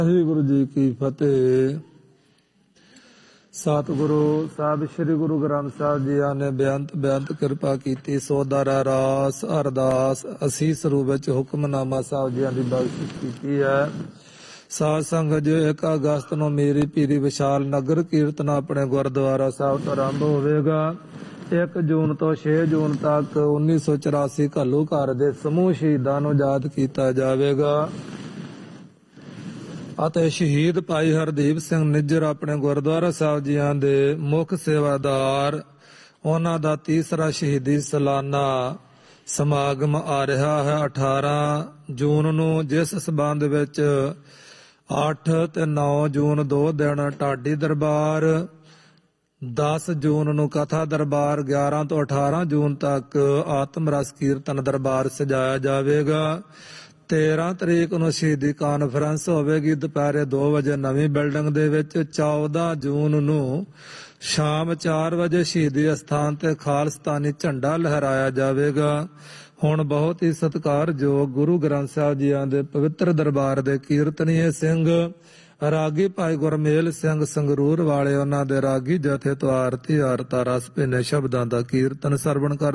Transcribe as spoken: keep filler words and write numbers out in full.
ਵਾਹਿਗੁਰੂ ਜੀ ਕੀ ਫਤਿਹ। ਸਤਿਗੁਰੂ ਸਾਹਿਬ ਸ੍ਰੀ ਗੁਰੂ ਗ੍ਰੰਥ ਸਾਹਿਬ ਜੀ ਨੇ ਬੇਅੰਤ ਬੇਅੰਤ ਕਿਰਪਾ ਕੀਤੀ। ਸੋਦਰ ਰਾਸ ਅਰਦਾਸ ਅਸੀਸ ਰੂਪ ਵਿੱਚ ਹੁਕਮਨਾਮਾ ਸਾਹਿਬ ਜੀ ਦੀ ਬਖਸ਼ਿਸ਼ ਕੀਤੀ ਹੈ। ਸਾਧ ਸੰਗਤ ਜੀ, ਇੱਕ ਅਗਸਤ ਨੂੰ ਮੇਰੀ ਪੀਰੀ ਵਿਸ਼ਾਲ ਨਗਰ ਕੀਰਤਨ ਆਪਣੇ ਗੁਰਦੁਆਰਾ ਸਾਹਿਬ ਤੋਂ ਆਰੰਭ ਹੋਵੇਗਾ। ਇੱਕ ਜੂਨ ਤੋਂ ਛੇ ਜੂਨ ਤੱਕ ਉੱਨੀ ਸੌ ਚੁਰਾਸੀ ਘੱਲੂਘਾਰ ਦੇ ਸਮੂਹ ਸ਼ਹੀਦਾਂ ਨੂੰ ਯਾਦ ਕੀਤਾ ਜਾਵੇਗਾ ਅਤੇ ਸ਼ਹੀਦ ਭਾਈ ਹਰਦੀਪ ਸਿੰਘ ਨਿੱਜਰ ਆਪਣੇ ਗੁਰਦੁਆਰਾ ਸਾਹਿਬ ਜੀਆਂ ਦੇ ਮੁੱਖ ਸੇਵਾਦਾਰ, ਉਹਨਾਂ ਦਾ ਤੀਸਰਾ ਸ਼ਹੀਦੀ ਸਾਲਾਨਾ ਸਮਾਗਮ ਆ ਰਿਹਾ ਹੈ ਅਠਾਰਾਂ ਜੂਨ ਨੂੰ, ਜਿਸ ਸਬੰਧ ਵਿੱਚ ਅੱਠ ਤੇ ਨੌ ਜੂਨ ਦੋ ਦਿਨ ਢਾਡੀ ਦਰਬਾਰ, ਦਸ ਜੂਨ ਨੂੰ ਕਥਾ ਦਰਬਾਰ, ਗਿਆਰਾਂ ਤੋਂ ਅਠਾਰਾਂ ਜੂਨ ਤੱਕ ਆਤਮ ਰਸ ਕੀਰਤਨ ਦਰਬਾਰ ਸਜਾਇਆ ਜਾਵੇਗਾ। ਤੇਰਾਂ ਤਰੀਕ ਨੂੰ ਸ਼ਹੀਦੀ ਕਾਨਫਰੰਸ ਹੋਵੇਗੀ ਦੁਪਹਿਰੇ ਦੋ ਵਜੇ ਨਵੀਂ ਬਿਲਡਿੰਗ ਦੇ ਵਿੱਚ। ਚੌਦਾਂ ਜੂਨ ਨੂੰ ਸ਼ਾਮ ਚਾਰ ਵਜੇ ਸ਼ਹੀਦੀ ਅਸਥਾਨ ਤੇ ਖਾਲਸਤਾਨੀ ਝੰਡਾ ਲਹਿਰਾਇਆ ਜਾਵੇਗਾ। ਹੁਣ ਬਹੁਤ ਹੀ ਸਤਿਕਾਰਯੋਗ ਗੁਰੂ ਗ੍ਰੰਥ ਸਾਹਿਬ ਜੀ ਦੇ ਪਵਿੱਤਰ ਦਰਬਾਰ ਦੇ ਕੀਰਤਨੀਏ ਸਿੰਘ ਰਾਗੀ ਭਾਈ ਗੁਰਮੇਲ ਸਿੰਘ ਸੰਗਰੂਰ ਵਾਲੇ, ਉਹਨਾਂ ਦੇ ਰਾਗੀ ਜਥੇ ਤੋਂ ਆਰਤੀ ਆਰਤਾ ਰਸ ਭਿੰਨੇ ਸ਼ਬਦਾਂ ਦਾ ਕੀਰਤਨ ਸਰਵਣ ਕਰ